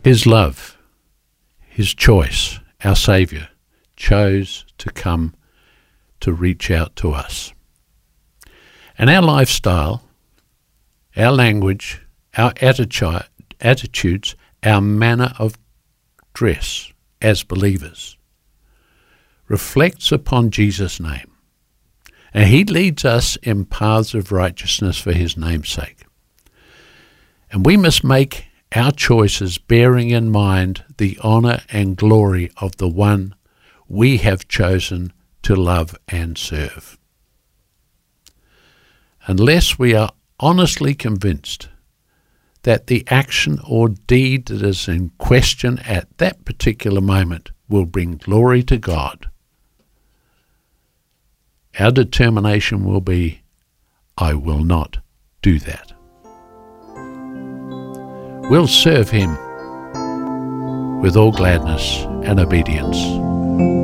His love, His choice, our Saviour, chose to come to reach out to us. And our lifestyle, our language, our attitudes, our manner of dress as believers reflects upon Jesus' name. And He leads us in paths of righteousness for His name's sake. And we must make our choices bearing in mind the honour and glory of the one we have chosen to love and serve. Unless we are honestly convinced that the action or deed that is in question at that particular moment will bring glory to God, our determination will be, I will not do that. We'll serve Him with all gladness and obedience.